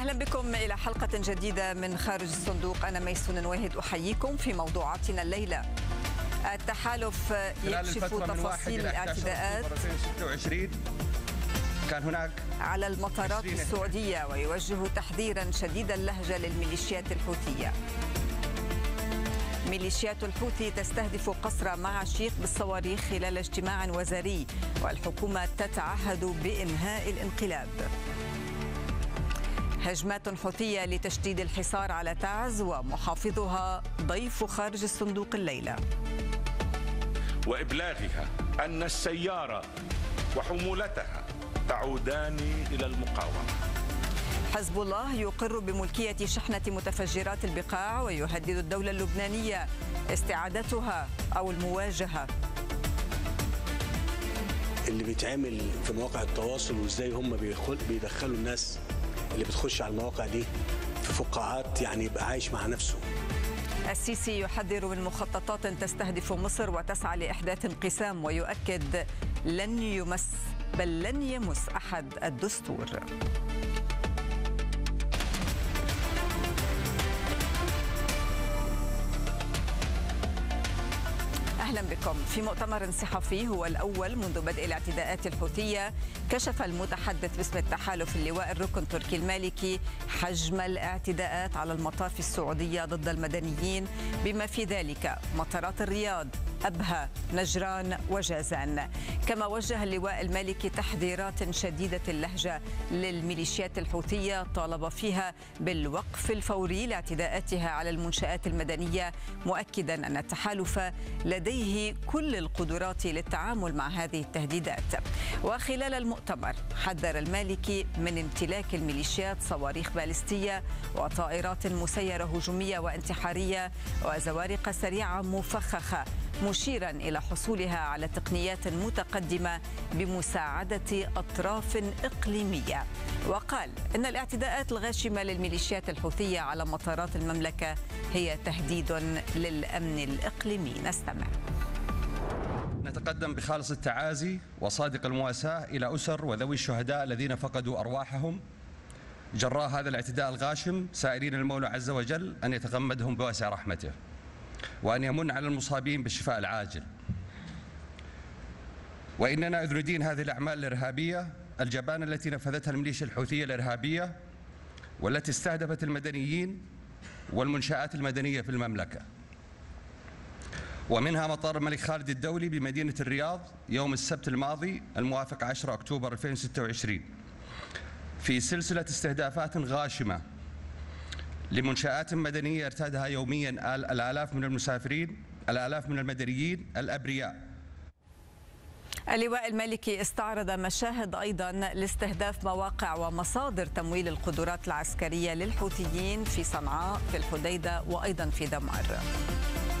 أهلا بكم إلى حلقة جديدة من خارج الصندوق. أنا ميسون واهد أحييكم في موضوعاتنا الليلة. التحالف يكشف تفاصيل الاعتداءات 2026 كان هناك على المطارات السعودية ويوجه تحذيرا شديد اللهجة للميليشيات الحوثية. ميليشيات الحوثي تستهدف قصر معاشيق بالصواريخ خلال اجتماع وزاري، والحكومة تتعهد بإنهاء الانقلاب. هجمات حوثية لتشديد الحصار على تعز ومحافظها ضيف خارج الصندوق الليلة. وإبلاغها أن السيارة وحمولتها تعودان إلى المقاومة. حزب الله يقر بملكية شحنة متفجرات البقاع ويهدد الدولة اللبنانية استعادتها أو المواجهة. اللي بيتعمل في مواقع التواصل وازاي هم بيدخلوا الناس اللي بتخش على المواقع دي في فقاعات، يعني يبقى عايش مع نفسه. السيسي يحذر من مخططات تستهدف مصر وتسعى لإحداث انقسام، ويؤكد لن يمس أحد الدستور. أهلا بكم. في مؤتمر صحفي هو الأول منذ بدء الاعتداءات الحوثية، كشف المتحدث باسم التحالف اللواء الركن تركي المالكي حجم الاعتداءات على المطار في السعودية ضد المدنيين، بما في ذلك مطارات الرياض، أبها، نجران وجازان. كما وجه اللواء المالكي تحذيرات شديدة اللهجة للميليشيات الحوثية، طالب فيها بالوقف الفوري لاعتداءاتها على المنشآت المدنية، مؤكدا أن التحالف لديه كل القدرات للتعامل مع هذه التهديدات. وخلال المؤتمر حذر المالكي من امتلاك الميليشيات صواريخ باليستية وطائرات مسيرة هجومية وانتحارية وزوارق سريعة مفخخة، مشيرا إلى حصولها على تقنيات متقدمة بمساعدة أطراف إقليمية. وقال إن الاعتداءات الغاشمة للميليشيات الحوثية على مطارات المملكة هي تهديد للأمن الإقليمي. نستمع. نتقدم بخالص التعازي وصادق المواساة إلى أسر وذوي الشهداء الذين فقدوا أرواحهم جراء هذا الاعتداء الغاشم، سائلين المولى عز وجل أن يتغمدهم بواسع رحمته وأن يمن على المصابين بالشفاء العاجل. وإننا إذ ندين هذه الأعمال الإرهابية الجبانة التي نفذتها الميليشيا الحوثية الإرهابية والتي استهدفت المدنيين والمنشآت المدنية في المملكة، ومنها مطار الملك خالد الدولي بمدينة الرياض يوم السبت الماضي الموافق 10 أكتوبر 2026 في سلسلة استهدافات غاشمة لمنشآت مدنية ارتادها يوميا الآلاف من المسافرين، الآلاف من المدنيين الأبرياء. اللواء المالكي استعرض مشاهد أيضا لاستهداف مواقع ومصادر تمويل القدرات العسكرية للحوثيين في صنعاء، في الحديدة وأيضا في دمار.